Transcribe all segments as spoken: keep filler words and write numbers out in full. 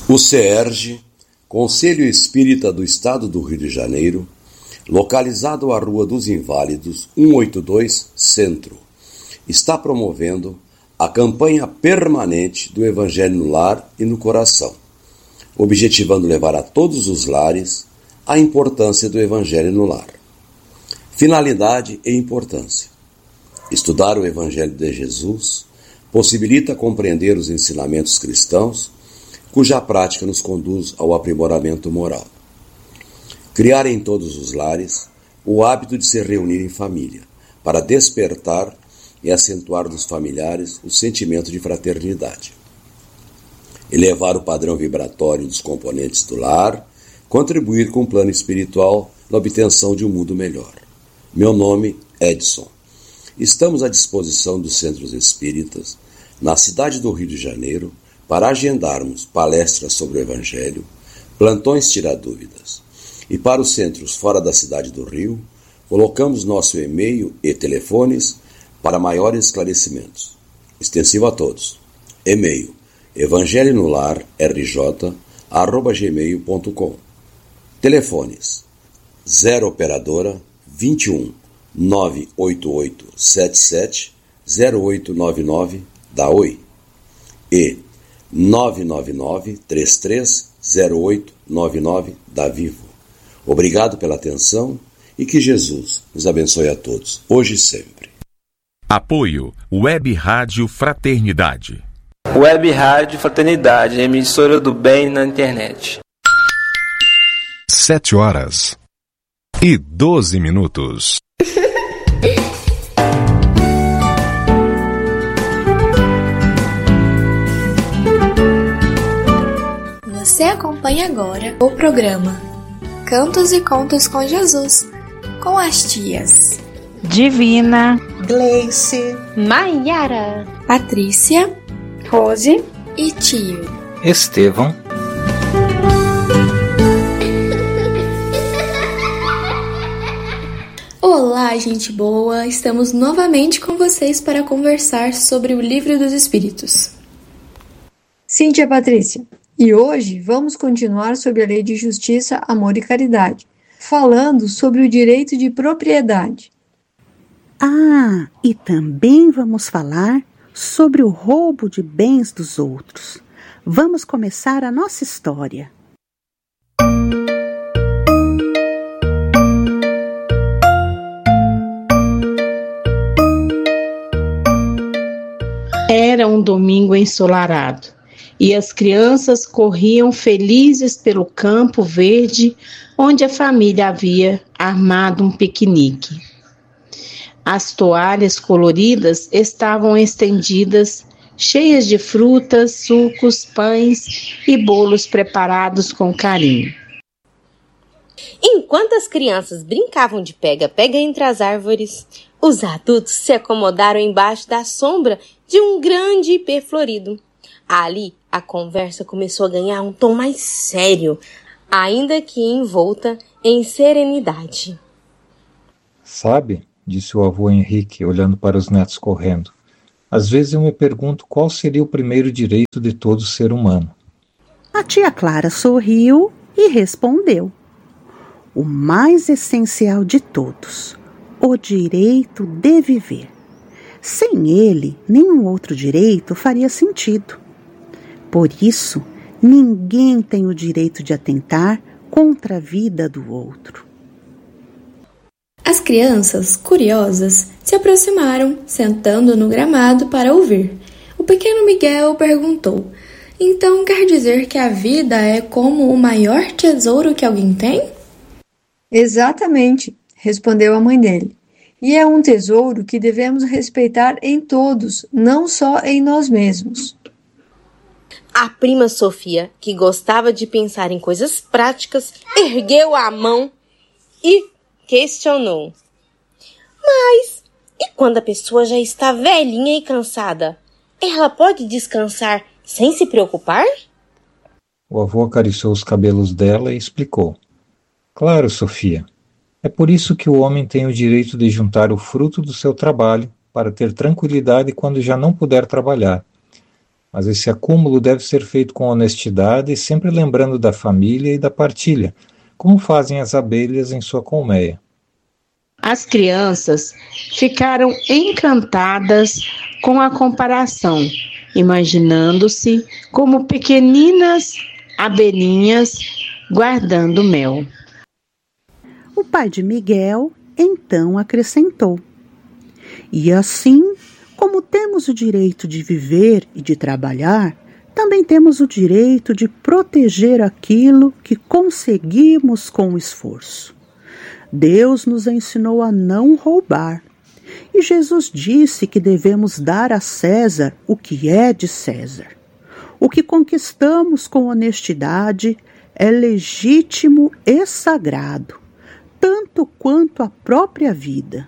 O CERJ, Conselho Espírita do Estado do Rio de Janeiro, localizado à Rua dos Inválidos, cento e oitenta e dois, Centro, está promovendo a campanha permanente do Evangelho no Lar e no Coração, objetivando levar a todos os lares a importância do Evangelho no lar. Finalidade e importância. Estudar o Evangelho de Jesus possibilita compreender os ensinamentos cristãos, cuja prática nos conduz ao aprimoramento moral. Criar em todos os lares o hábito de se reunir em família, para despertar e acentuar nos familiares o sentimento de fraternidade. Elevar o padrão vibratório dos componentes do lar, contribuir com o plano espiritual na obtenção de um mundo melhor. Meu nome é Edson. Estamos à disposição dos centros espíritas, na cidade do Rio de Janeiro, para agendarmos palestras sobre o Evangelho, plantões tiradúvidas. E para os centros fora da cidade do Rio, colocamos nosso e-mail e telefones para maiores esclarecimentos. Extensivo a todos. E-mail evangelho no lar r j arroba gmail ponto com. Telefones zero operadora vinte e um, nove oito oito sete sete, zero oito nove nove da Oi e nove nove nove três três zero oito nove nove da Vivo. Obrigado pela atenção e que Jesus nos abençoe a todos, hoje e sempre. Apoio Web Rádio Fraternidade. Web Rádio Fraternidade, emissora do bem na internet. Sete horas e doze minutos. Você acompanha agora o programa Cantos e Contos com Jesus, com as tias Divina, Gleice, Maiara, Patrícia, Rose e tio Estevão. Olá, gente boa! Estamos novamente com vocês para conversar sobre o Livro dos Espíritos. Sim, tia Patrícia. E hoje vamos continuar sobre a Lei de Justiça, Amor e Caridade, falando sobre o direito de propriedade. Ah, e também vamos falar sobre o roubo de bens dos outros. Vamos começar a nossa história. Era um domingo ensolarado e as crianças corriam felizes pelo campo verde onde a família havia armado um piquenique. As toalhas coloridas estavam estendidas, cheias de frutas, sucos, pães e bolos preparados com carinho. Enquanto as crianças brincavam de pega-pega entre as árvores, os adultos se acomodaram embaixo da sombra de um grande ipê florido. Ali, a conversa começou a ganhar um tom mais sério, ainda que envolta em serenidade. Sabe, disse o avô Henrique, olhando para os netos correndo, às vezes eu me pergunto qual seria o primeiro direito de todo ser humano. A tia Clara sorriu e respondeu: o mais essencial de todos, o direito de viver. Sem ele, nenhum outro direito faria sentido. Por isso, ninguém tem o direito de atentar contra a vida do outro. As crianças, curiosas, se aproximaram, sentando no gramado para ouvir. O pequeno Miguel perguntou: então quer dizer que a vida é como o maior tesouro que alguém tem? Exatamente, respondeu a mãe dele. E é um tesouro que devemos respeitar em todos, não só em nós mesmos. A prima Sofia, que gostava de pensar em coisas práticas, ergueu a mão e questionou: mas e quando a pessoa já está velhinha e cansada? Ela pode descansar sem se preocupar? O avô acariciou os cabelos dela e explicou: claro, Sofia. É por isso que o homem tem o direito de juntar o fruto do seu trabalho para ter tranquilidade quando já não puder trabalhar. mas esse acúmulo deve ser feito com honestidade, sempre lembrando da família e da partilha, como fazem as abelhas em sua colmeia. As crianças ficaram encantadas com a comparação, imaginando-se como pequeninas abelhinhas guardando mel. O pai de Miguel então acrescentou: e assim, como temos o direito de viver e de trabalhar, também temos o direito de proteger aquilo que conseguimos com esforço. Deus nos ensinou a não roubar. E Jesus disse que devemos dar a César o que é de César. O que conquistamos com honestidade é legítimo e sagrado, tanto quanto a própria vida.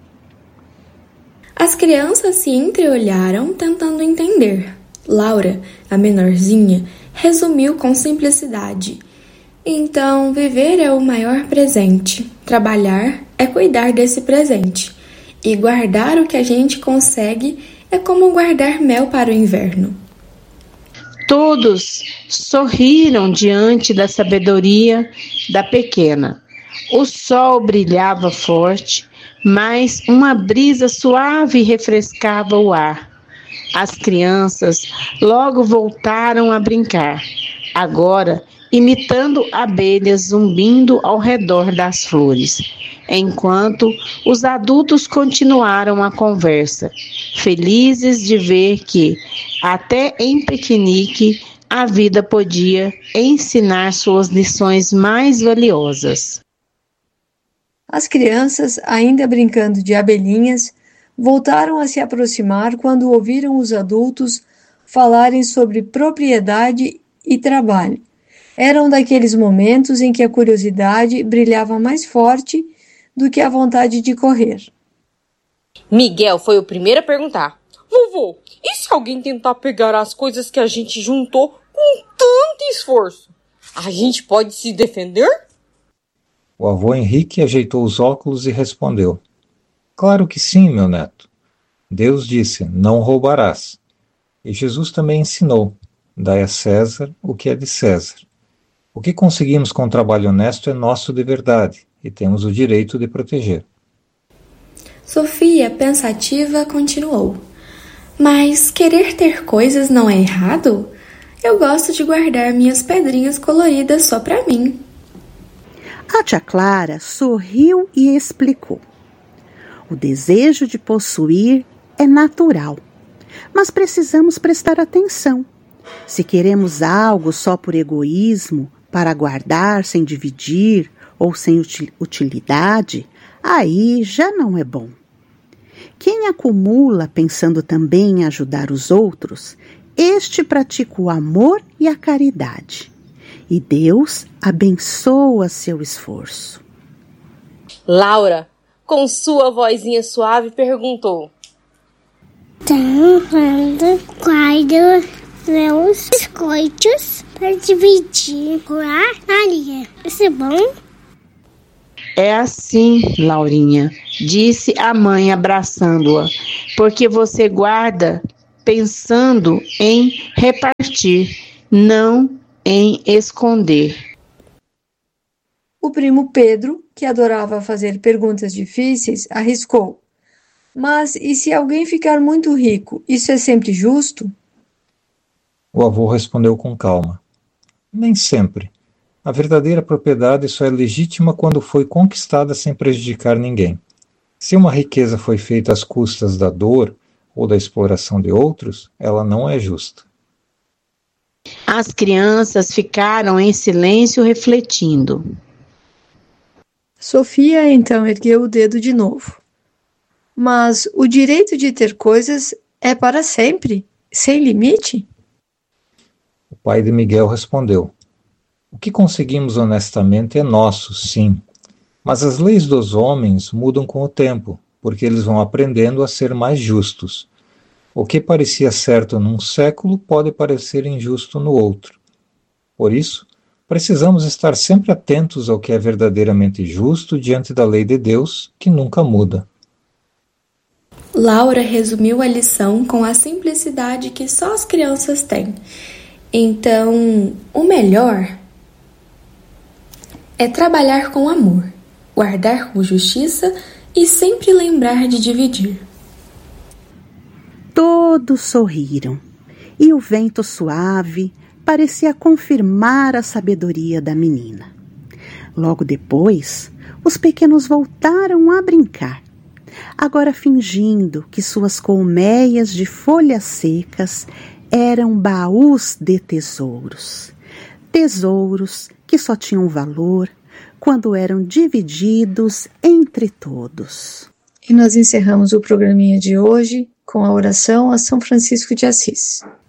As crianças se entreolharam tentando entender. Laura, a menorzinha, resumiu com simplicidade. Então, viver é o maior presente. Trabalhar é cuidar desse presente. E guardar o que a gente consegue é como guardar mel para o inverno. Todos sorriram diante da sabedoria da pequena. O sol brilhava forte, mas uma brisa suave refrescava o ar. As crianças logo voltaram a brincar, agora imitando abelhas zumbindo ao redor das flores, enquanto os adultos continuaram a conversa, felizes de ver que, até em piquenique, a vida podia ensinar suas lições mais valiosas. As crianças, ainda brincando de abelhinhas, voltaram a se aproximar quando ouviram os adultos falarem sobre propriedade e trabalho. Eram daqueles momentos em que a curiosidade brilhava mais forte do que a vontade de correr. Miguel foi o primeiro a perguntar. Vovô, e se alguém tentar pegar as coisas que a gente juntou com tanto esforço? A gente pode se defender? O avô Henrique ajeitou os óculos e respondeu: claro que sim, meu neto. Deus disse, não roubarás. E Jesus também ensinou, dai a César o que é de César. O que conseguimos com o trabalho honesto é nosso de verdade, e temos o direito de proteger. Sofia, pensativa, continuou. Mas querer ter coisas não é errado? Eu gosto de guardar minhas pedrinhas coloridas só para mim. A tia Clara sorriu e explicou. O desejo de possuir é natural, mas precisamos prestar atenção. Se queremos algo só por egoísmo, para guardar sem dividir ou sem utilidade, aí já não é bom. Quem acumula pensando também em ajudar os outros, este pratica o amor e a caridade. E Deus abençoa seu esforço. Laura, com sua vozinha suave, perguntou. Então, quando guardo meus biscoitos para dividir com a Maria. Isso é bom? É assim, Laurinha, disse a mãe abraçando-a, porque você guarda pensando em repartir, não em esconder. O primo Pedro, que adorava fazer perguntas difíceis, arriscou. Mas e se alguém ficar muito rico, isso é sempre justo? O avô respondeu com calma. Nem sempre. A verdadeira propriedade só é legítima quando foi conquistada sem prejudicar ninguém. Se uma riqueza foi feita às custas da dor ou da exploração de outros, ela não é justa. As crianças ficaram em silêncio refletindo. Sofia então ergueu o dedo de novo. Mas o direito de ter coisas é para sempre, sem limite? O pai de Miguel respondeu. O que conseguimos honestamente é nosso, sim. Mas as leis dos homens mudam com o tempo, porque eles vão aprendendo a ser mais justos. O que parecia certo num século pode parecer injusto no outro. Por isso, precisamos estar sempre atentos ao que é verdadeiramente justo diante da lei de Deus, que nunca muda. Laura resumiu a lição com a simplicidade que só as crianças têm. Então, o melhor é trabalhar com amor, guardar com justiça e sempre lembrar de dividir. Todos sorriram, e o vento suave parecia confirmar a sabedoria da menina. Logo depois, os pequenos voltaram a brincar, agora fingindo que suas colmeias de folhas secas eram baús de tesouros. Tesouros que só tinham valor quando eram divididos entre todos. E nós encerramos o programinha de hoje com a oração a São Francisco de Assis.